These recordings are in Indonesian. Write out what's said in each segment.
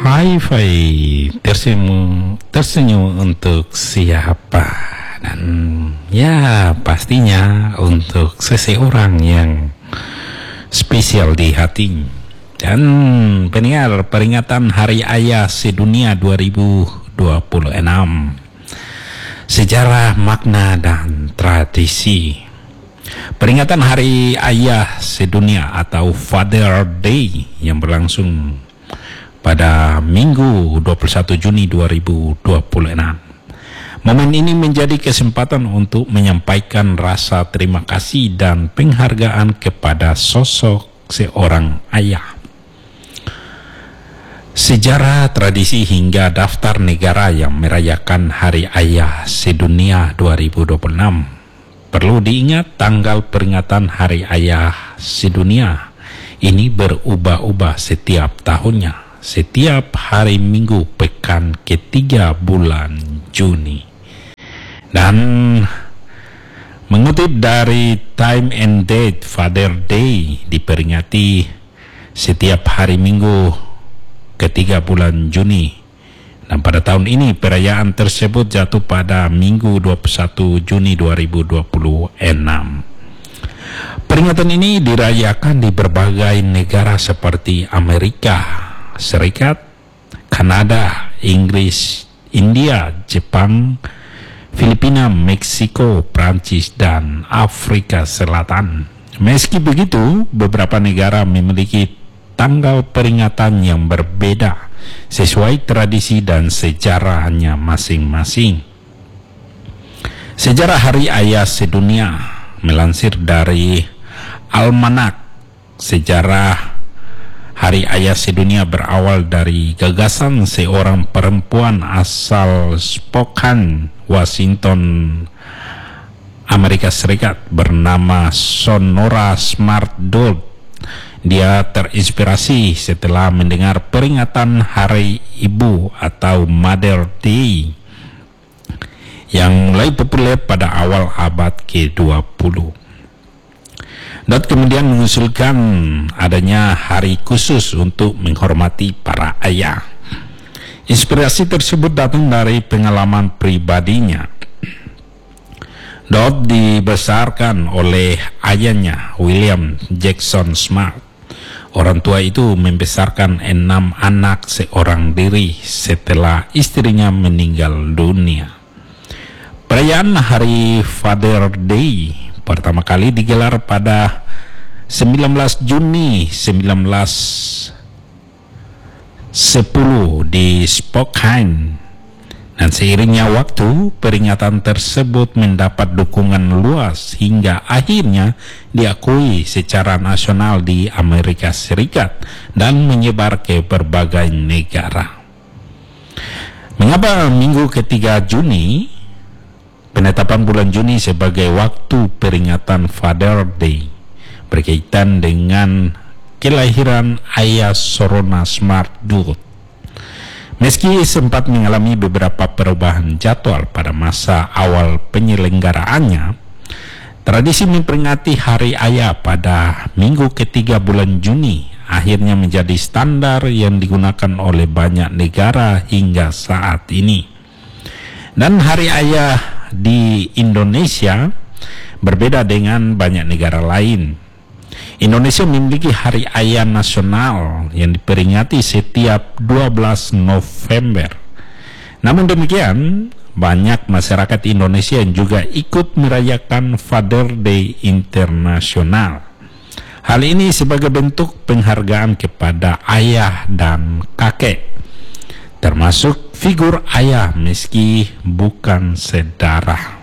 Hai, tersenyum untuk siapa? Dan ya pastinya untuk seseorang yang spesial di hati. Dan pendengar, peringatan Hari Ayah Sedunia 2026, sejarah, makna, dan tradisi. Peringatan Hari Ayah Sedunia atau Father Day yang berlangsung pada Minggu 21 Juni 2026. Momen ini menjadi kesempatan untuk menyampaikan rasa terima kasih dan penghargaan kepada sosok seorang ayah. Sejarah, tradisi, hingga daftar negara yang merayakan Hari Ayah Sedunia 2026. Perlu diingat, tanggal peringatan Hari Ayah Sedunia ini berubah-ubah setiap tahunnya, setiap hari Minggu pekan ketiga bulan Juni. Dan mengutip dari Time and Date, Father Day diperingati setiap hari Minggu ketiga bulan Juni. Dan pada tahun ini perayaan tersebut jatuh pada Minggu 21 Juni 2026. Peringatan ini dirayakan di berbagai negara seperti Amerika Serikat, Kanada, Inggris, India, Jepang, Filipina, Meksiko, Prancis, dan Afrika Selatan. Meski begitu, beberapa negara memiliki tanggal peringatan yang berbeda sesuai tradisi dan sejarahnya masing-masing. Sejarah Hari Ayah Sedunia melansir dari Almanak Sejarah. Hari Ayah Sedunia berawal dari gagasan seorang perempuan asal Spokane, Washington, Amerika Serikat bernama Sonora Smart Dole. Dia terinspirasi setelah mendengar peringatan Hari Ibu atau Mother Day yang mulai populer pada awal abad ke-20. Dan kemudian mengusulkan adanya hari khusus untuk menghormati para ayah. Inspirasi tersebut datang dari pengalaman pribadinya. Dot dibesarkan oleh ayahnya, William Jackson Smart. Orang tua itu membesarkan 6 anak seorang diri setelah istrinya meninggal dunia. Perayaan Hari Father Day pertama kali digelar pada 19 Juni 1910 di Spokane. Dan seiringnya waktu, peringatan tersebut mendapat dukungan luas hingga akhirnya diakui secara nasional di Amerika Serikat dan menyebar ke berbagai negara. Mengapa minggu ketiga Juni? Penetapan bulan Juni sebagai waktu peringatan Father Day berkaitan dengan kelahiran ayah Sonora Smart Dole. Meski sempat mengalami beberapa perubahan jadwal pada masa awal penyelenggaraannya, tradisi memperingati Hari Ayah pada minggu ketiga bulan Juni akhirnya menjadi standar yang digunakan oleh banyak negara hingga saat ini. Dan Hari Ayah di Indonesia berbeda dengan banyak negara lain. Indonesia memiliki Hari Ayah Nasional yang diperingati setiap 12 November. Namun demikian, banyak masyarakat Indonesia yang juga ikut merayakan Father Day Internasional. Hal ini sebagai bentuk penghargaan kepada ayah dan kakek, termasuk figur ayah meski bukan sedarah,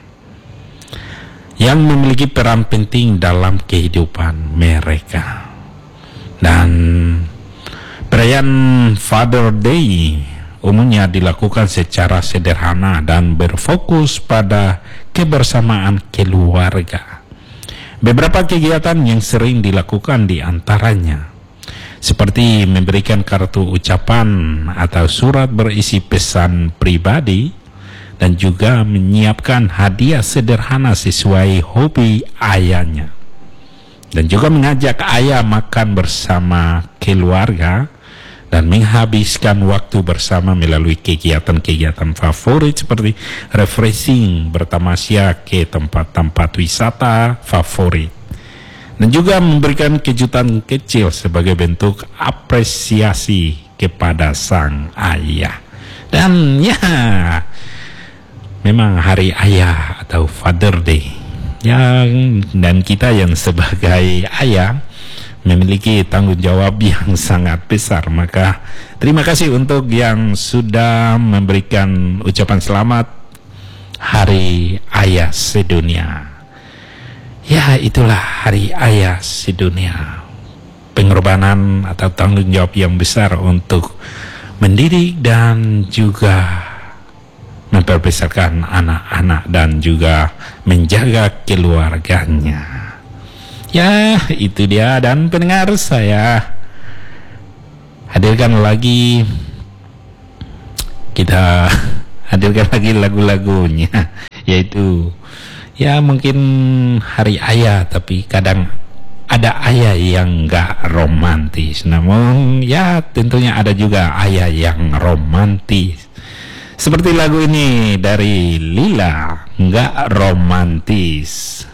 yang memiliki peran penting dalam kehidupan mereka. Dan perayaan Father Day umumnya dilakukan secara sederhana dan berfokus pada kebersamaan keluarga. Beberapa kegiatan yang sering dilakukan di antaranya seperti memberikan kartu ucapan atau surat berisi pesan pribadi, dan juga menyiapkan hadiah sederhana sesuai hobi ayahnya, dan juga mengajak ayah makan bersama keluarga dan menghabiskan waktu bersama melalui kegiatan-kegiatan favorit seperti refreshing, bertamasya ke tempat-tempat wisata favorit, dan juga memberikan kejutan kecil sebagai bentuk apresiasi kepada sang ayah. Dan ya, memang hari ayah atau Father Day, dan kita yang sebagai ayah memiliki tanggung jawab yang sangat besar. Maka terima kasih untuk yang sudah memberikan ucapan selamat Hari Ayah Sedunia. Ya, itulah Hari Ayah Sedunia, pengorbanan atau tanggung jawab yang besar untuk mendidik dan juga memperbesarkan anak-anak dan juga menjaga keluarganya. Ya, itu dia. Dan pendengar, saya hadirkan lagi, kita hadirkan lagi lagu-lagunya, yaitu ya mungkin hari ayah, tapi kadang ada ayah yang gak romantis. Namun ya tentunya ada juga ayah yang romantis. Seperti lagu ini dari Lila, Gak Romantis.